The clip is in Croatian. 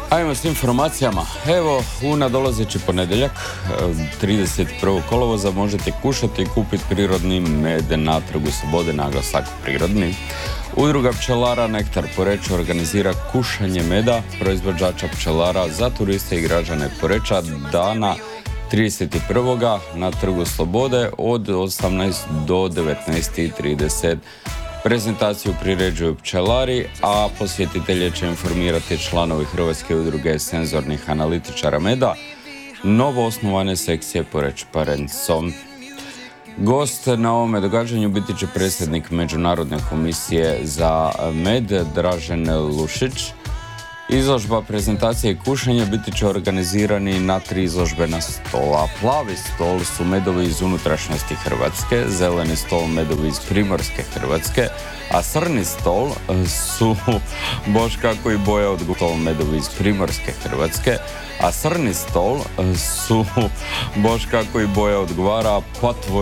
Ajmo s informacijama. Evo, u nadolazeći ponedjeljak, 31. kolovoza, možete kušati i kupiti prirodni med na Trgu slobode, naglasak prirodni. Udruga pčelara Nektar Poreč organizira kušanje meda proizvođača pčelara za turiste i građane Poreča dana 31. na Trgu slobode od 18 do 19:30. Prezentaciju priređuju pčelari, a posjetitelje će informirati članovi Hrvatske udruge senzornih analitičara meda, novo osnovane sekcije Poreč Parenco. Gost na ovome događanju biti će predsjednik Međunarodne komisije za med Dražen Lušić. Izložba, prezentacija i kušanje biti će organizirani na 3 izložbena stola. Plavi stol su medovi iz unutrašnjosti Hrvatske, zeleni stol medovi iz primorske Hrvatske, a crni stol su Boška koji boja od stol medovi iz primorske Hrvatske, a crni stol su Boška koji boja odgovara patvoru